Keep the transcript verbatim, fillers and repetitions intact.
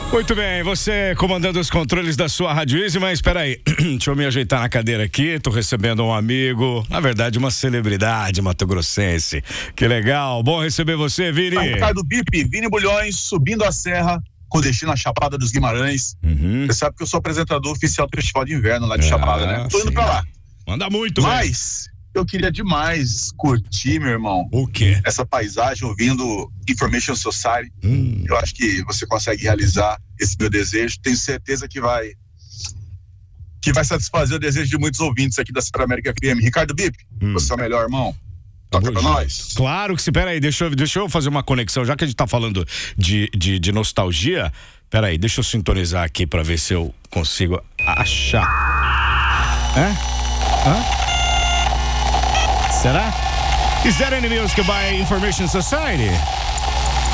Muito bem, você comandando os controles da sua Rádio Easy, mas espera aí, deixa eu me ajeitar na cadeira aqui, tô recebendo um amigo, na verdade uma celebridade mato-grossense, que legal, bom receber você, Vini. Tá, Ricardo Bip, Vini Bulhões, subindo a serra, com destino à Chapada dos Guimarães. Uhum. Você sabe que eu sou apresentador oficial do Festival de Inverno lá de ah, Chapada, né? Tô indo sim. pra lá. Manda muito, Mas... Véio. Eu queria demais curtir, meu irmão. O quê? Essa paisagem ouvindo Information Society. Hum. Eu acho que você consegue realizar esse meu desejo. Tenho certeza que vai que vai satisfazer o desejo de muitos ouvintes aqui da Super América F M. Ricardo Bip, hum. você é o melhor, irmão. Toca pra nós. Claro que sim. Pera aí, deixa eu, deixa eu fazer uma conexão. Já que a gente tá falando de, de, de nostalgia, pera aí, deixa eu sintonizar aqui pra ver se eu consigo achar. Hã? Hã? Será? Is that any music by Information Society?